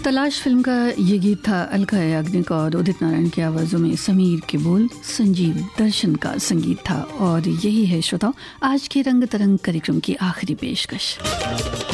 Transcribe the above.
तलाश फिल्म का ये गीत था अलका याग्निक और उदित नारायण की आवाज़ों में, समीर के बोल, संजीव दर्शन का संगीत था। और यही है श्रोताओं आज के रंग तरंग कार्यक्रम की आखिरी पेशकश।